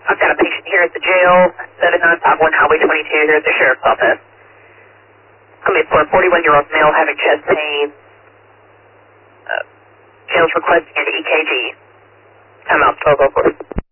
I've got a patient here at the jail, 7951 Highway 22 here at the Sheriff's Office. Coming for a 41-year-old male having chest pain. Jail's requesting an EKG. Time out 1204.